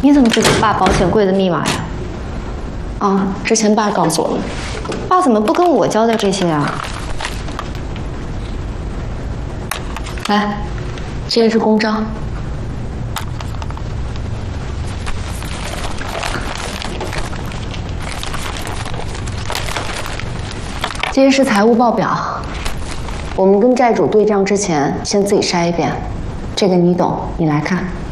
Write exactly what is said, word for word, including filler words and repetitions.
你怎么知道爸保险柜的密码呀？ 啊，之前爸告诉我了。 爸怎么不跟我交代这些啊？ 来，这个是公章。这些是财务报表，我们跟债主对账之前，先自己筛一遍。这个你懂，你来看。